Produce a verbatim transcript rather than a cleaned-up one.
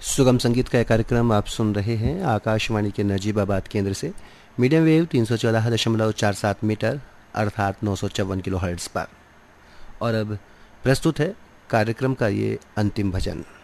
सुगम संगीत का यह कार्यक्रम आप सुन रहे हैं आकाशवाणी के नजीबाबाद केंद्र से मीडियम वेव तीन सौ चौदह दशमलव चार सात मीटर अर्थात नौ सौ चौवन किलो हर्ट्ज पर। और अब प्रस्तुत है कार्यक्रम का ये अंतिम भजन।